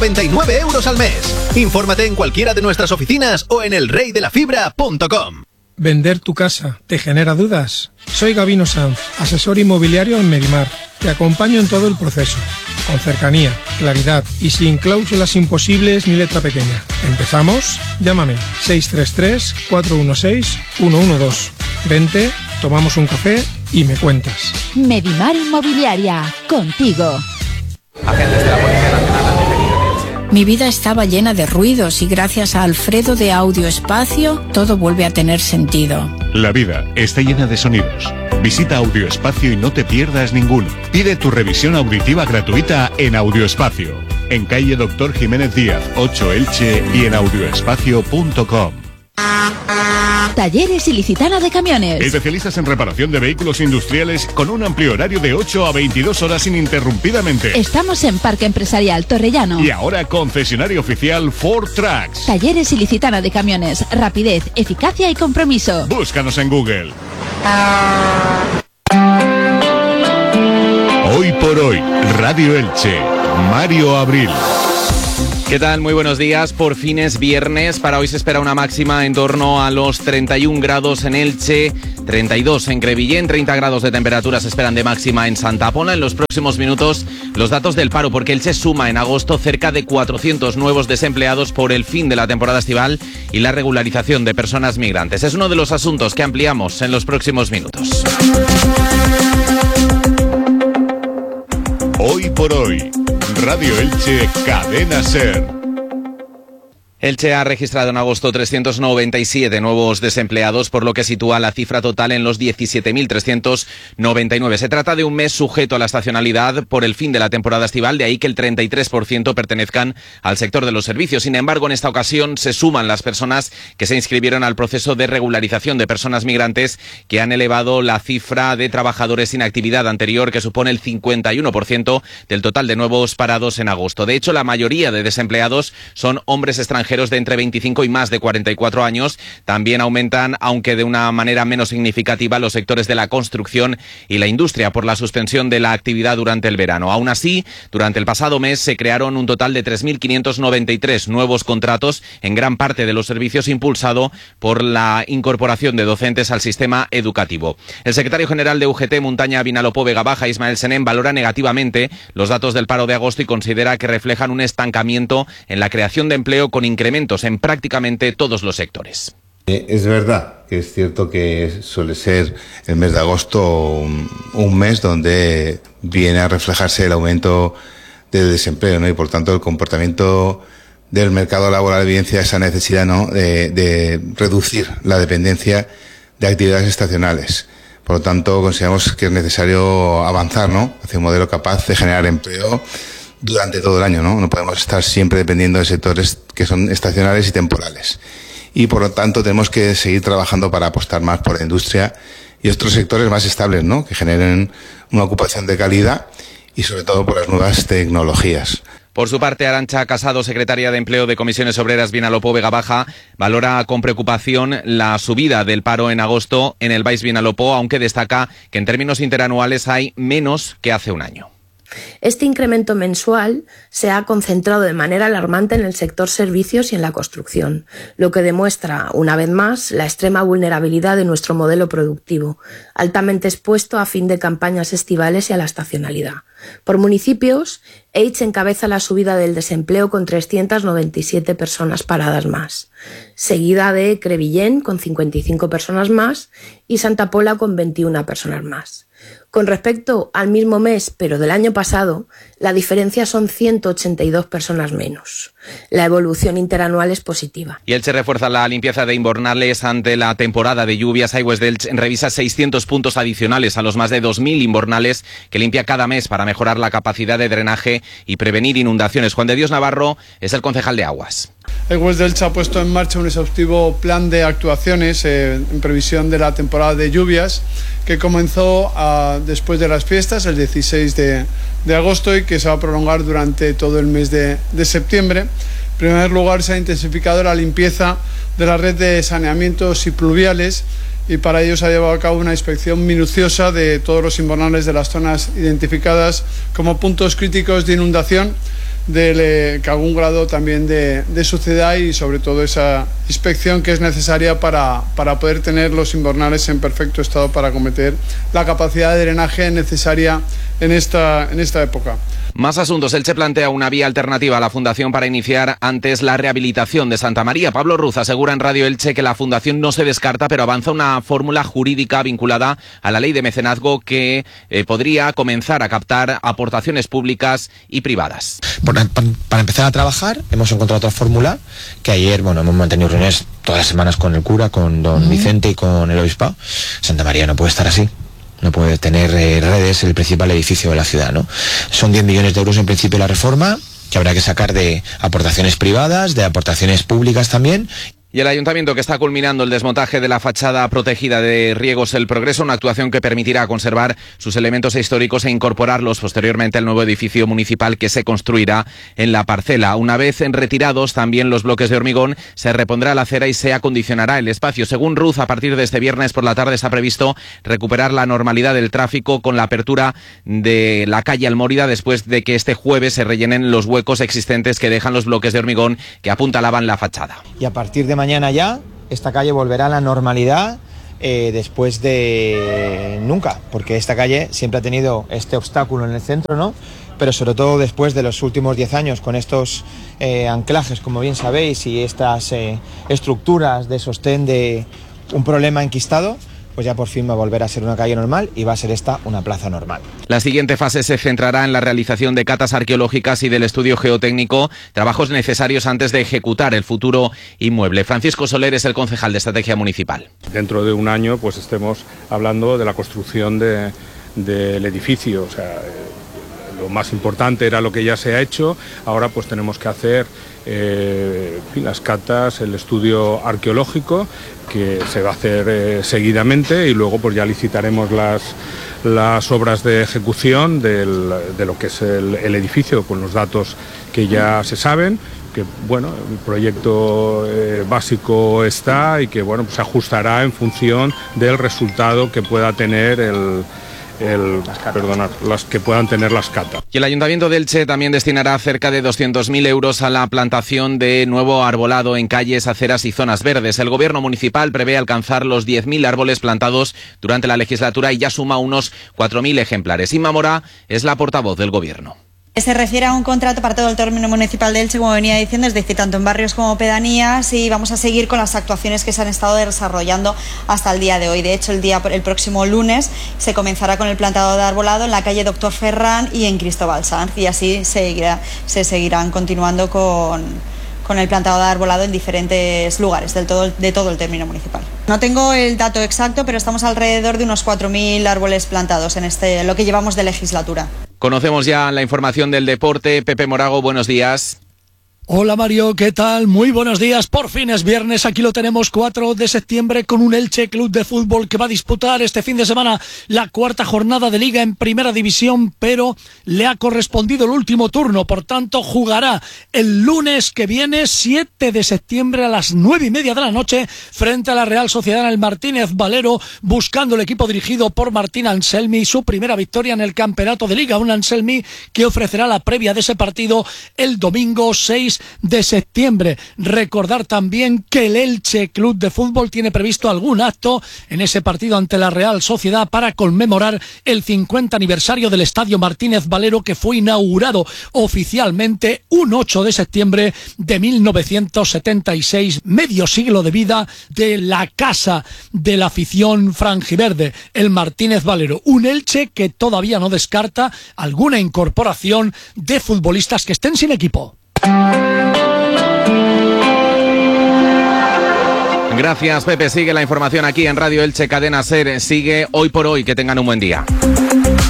99 euros al mes. Infórmate en cualquiera de nuestras oficinas o en elreydelafibra.com. ¿Vender tu casa te genera dudas? Soy Gabino Sanz, asesor inmobiliario en Medimar. Te acompaño en todo el proceso, con cercanía, claridad y sin cláusulas imposibles ni letra pequeña. ¿Empezamos? Llámame 633-416-112. Vente, tomamos un café y me cuentas. Medimar Inmobiliaria, contigo. Agentes de la Policía Nacional han detenido en Elche. Mi vida estaba llena de ruidos y gracias a Alfredo de Audio Espacio todo vuelve a tener sentido. La vida está llena de sonidos. Visita Audio Espacio y no te pierdas ninguno. Pide tu revisión auditiva gratuita en Audio Espacio, en calle Doctor Jiménez Díaz, 8 Elche y en audioespacio.com. Talleres Ilicitana de Camiones. Especialistas en reparación de vehículos industriales con un amplio horario de 8 a 22 horas ininterrumpidamente. Estamos en Parque Empresarial Torrellano. Y ahora concesionario oficial Ford Trucks. Talleres Ilicitana de Camiones. Rapidez, eficacia y compromiso. Búscanos en Google. Hoy por hoy, Radio Elche, Mario Abril. ¿Qué tal? Muy buenos días. Por fin es viernes. Para hoy se espera una máxima en torno a los 31 grados en Elche, 32 en Crevillén, 30 grados de temperatura se esperan de máxima en Santa Pola. En los próximos minutos, los datos del paro, porque Elche suma en agosto cerca de 400 nuevos desempleados por el fin de la temporada estival y la regularización de personas migrantes. Es uno de los asuntos que ampliamos en los próximos minutos. Hoy por hoy, Radio Elche, Cadena SER. Elche ha registrado en agosto 397 nuevos desempleados, por lo que sitúa la cifra total en los 17.399. Se trata de un mes sujeto a la estacionalidad por el fin de la temporada estival, de ahí que el 33% pertenezcan al sector de los servicios. Sin embargo, en esta ocasión se suman las personas que se inscribieron al proceso de regularización de personas migrantes, que han elevado la cifra de trabajadores sin actividad anterior, que supone el 51% del total de nuevos parados en agosto. De hecho, la mayoría de desempleados son hombres extranjeros de entre 25 y más de 44 años. También aumentan, aunque de una manera menos significativa, los sectores de la construcción y la industria por la suspensión de la actividad durante el verano. Aún así, durante el pasado mes se crearon un total de 3.593 nuevos contratos, en gran parte de los servicios, impulsado por la incorporación de docentes al sistema educativo. El secretario general de UGT Montaña Vinalopó Vega Baja, Ismael Senén, valora negativamente los datos del paro de agosto y considera que reflejan un estancamiento en la creación de empleo con incrementos en prácticamente todos los sectores. Es verdad que es cierto que suele ser el mes de agosto un mes donde viene a reflejarse el aumento del desempleo, ¿no? Y por tanto el comportamiento del mercado laboral evidencia esa necesidad, ¿no?, de reducir la dependencia de actividades estacionales. Por lo tanto, consideramos que es necesario avanzar, ¿no?, hacia un modelo capaz de generar empleo durante todo el año, ¿no? No podemos estar siempre dependiendo de sectores que son estacionales y temporales. Y por lo tanto tenemos que seguir trabajando para apostar más por la industria y otros sectores más estables, ¿no?, que generen una ocupación de calidad y sobre todo por las nuevas tecnologías. Por su parte, Arantxa Casado, secretaria de Empleo de Comisiones Obreras Vinalopó Vega Baja, valora con preocupación la subida del paro en agosto en el Baix Vinalopó, aunque destaca que en términos interanuales hay menos que hace un año. Este incremento mensual se ha concentrado de manera alarmante en el sector servicios y en la construcción, lo que demuestra, una vez más, la extrema vulnerabilidad de nuestro modelo productivo, altamente expuesto a fin de campañas estivales y a la estacionalidad. Por municipios, Elche encabeza la subida del desempleo con 397 personas paradas más, seguida de Crevillén con 55 personas más y Santa Pola con 21 personas más. Con respecto al mismo mes, pero del año pasado, la diferencia son 182 personas menos. La evolución interanual es positiva. Y Elche refuerza la limpieza de invernales ante la temporada de lluvias. Aigües de Elche revisa 600 puntos adicionales a los más de 2.000 invernales que limpia cada mes para mejorar la capacidad de drenaje y prevenir inundaciones. Juan de Dios Navarro es el concejal de Aguas. Aigües de Elche ha puesto en marcha un exhaustivo plan de actuaciones en previsión de la temporada de lluvias que comenzó después de las fiestas, el 16 de agosto, y que se va a prolongar durante todo el mes de septiembre. En primer lugar, se ha intensificado la limpieza de la red de saneamientos y pluviales, y para ello se ha llevado a cabo una inspección minuciosa de todos los invernales de las zonas identificadas como puntos críticos de inundación, que algún grado también de suciedad y sobre todo esa inspección que es necesaria para poder tener los invernales en perfecto estado para acometer la capacidad de drenaje necesaria en esta época. Más asuntos. Elche plantea una vía alternativa a la Fundación para iniciar antes la rehabilitación de Santa María. Pablo Ruz asegura en Radio Elche que la Fundación no se descarta, pero avanza una fórmula jurídica vinculada a la ley de mecenazgo que podría comenzar a captar aportaciones públicas y privadas. Para empezar a trabajar, hemos encontrado otra fórmula que ayer, hemos mantenido reuniones todas las semanas con el cura, con don Vicente y con el obispado. Santa María no puede estar así. No puede tener redes el principal edificio de la ciudad, ¿no? Son 10 millones de euros en principio la reforma, que habrá que sacar de aportaciones privadas, de aportaciones públicas también. Y el Ayuntamiento, que está culminando el desmontaje de la fachada protegida de Riegos El Progreso, una actuación que permitirá conservar sus elementos históricos e incorporarlos posteriormente al nuevo edificio municipal que se construirá en la parcela. Una vez retirados también los bloques de hormigón, se repondrá la acera y se acondicionará el espacio. Según Ruz, a partir de este viernes por la tarde está previsto recuperar la normalidad del tráfico con la apertura de la calle Almórida después de que este jueves se rellenen los huecos existentes que dejan los bloques de hormigón que apuntalaban la fachada. Y a partir de mañana ya, esta calle volverá a la normalidad después de nunca, porque esta calle siempre ha tenido este obstáculo en el centro, ¿no? Pero sobre todo después de los últimos 10 años con estos anclajes, como bien sabéis, y estas estructuras de sostén de un problema enquistado, pues ya por fin va a volver a ser una calle normal y va a ser esta una plaza normal. La siguiente fase se centrará en la realización de catas arqueológicas y del estudio geotécnico, trabajos necesarios antes de ejecutar el futuro inmueble. Francisco Soler es el concejal de Estrategia Municipal. Dentro de un año pues estemos hablando de la construcción del edificio, o sea, lo más importante era lo que ya se ha hecho, ahora pues tenemos que hacer las catas, el estudio arqueológico que se va a hacer seguidamente y luego pues ya licitaremos las obras de ejecución de lo que es el edificio con los datos que ya se saben, que bueno, el proyecto básico está y que bueno, pues se ajustará en función del resultado que pueda tener las que puedan tener las catas. Y el Ayuntamiento de Elche también destinará cerca de 200.000 euros a la plantación de nuevo arbolado en calles, aceras y zonas verdes. El Gobierno municipal prevé alcanzar los 10.000 árboles plantados durante la legislatura y ya suma unos 4.000 ejemplares. Inma Mora es la portavoz del Gobierno. Se refiere a un contrato para todo el término municipal de Elche, como venía diciendo, es decir, tanto en barrios como pedanías, y vamos a seguir con las actuaciones que se han estado desarrollando hasta el día de hoy. De hecho, el próximo lunes se comenzará con el plantado de arbolado en la calle Doctor Ferran y en Cristóbal Sanz, y así se seguirán continuando con el plantado de arbolado en diferentes lugares de todo el término municipal. No tengo el dato exacto, pero estamos alrededor de unos 4.000 árboles plantados en lo que llevamos de legislatura. Conocemos ya la información del deporte. Pepe Morago, buenos días. Hola Mario, ¿qué tal? Muy buenos días, por fin es viernes, aquí lo tenemos, 4 de septiembre, con un Elche Club de Fútbol que va a disputar este fin de semana la cuarta jornada de Liga en Primera División, pero le ha correspondido el último turno, por tanto jugará el lunes que viene, 7 de septiembre a las 9:30 de la noche, frente a la Real Sociedad en el Martínez Valero, buscando el equipo dirigido por Martín Anselmi su primera victoria en el campeonato de Liga, un Anselmi que ofrecerá la previa de ese partido el domingo 6 de septiembre. Recordar también que el Elche Club de Fútbol tiene previsto algún acto en ese partido ante la Real Sociedad para conmemorar el 50 aniversario del Estadio Martínez Valero, que fue inaugurado oficialmente un 8 de septiembre de 1976, medio siglo de vida de la casa de la afición franjiverde, el Martínez Valero. Un Elche que todavía no descarta alguna incorporación de futbolistas que estén sin equipo. Gracias, Pepe. Sigue la información aquí en Radio Elche Cadena SER. Sigue Hoy por Hoy. Que tengan un buen día.